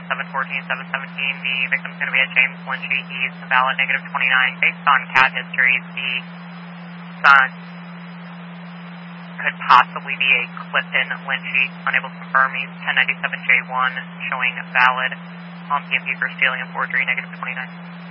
714-717. The victim's going to be a James Lynchy. He's valid -29. Based on CAT history, the son could possibly be a Clifton Lynchy. Unable to confirm. He's 1097J1, showing valid on PMP for stealing and forgery, -29.